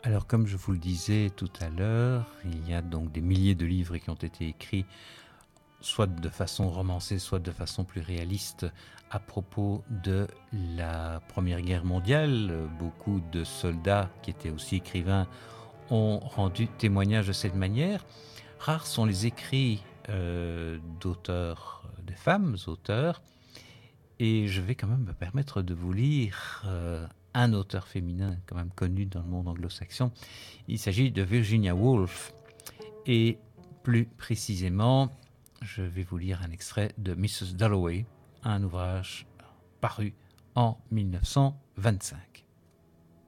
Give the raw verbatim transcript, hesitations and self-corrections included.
Alors, comme je vous le disais tout à l'heure, il y a donc des milliers de livres qui ont été écrits, soit de façon romancée, soit de façon plus réaliste, à propos de la Première Guerre mondiale. Beaucoup de soldats qui étaient aussi écrivains ont rendu témoignage de cette manière. Rares sont les écrits euh, d'auteurs, de femmes auteurs, et je vais quand même me permettre de vous lire euh, un auteur féminin quand même connu dans le monde anglo-saxon. Il s'agit de Virginia Woolf, et plus précisément, je vais vous lire un extrait de missus Dalloway, un ouvrage paru en mille neuf cent vingt-cinq.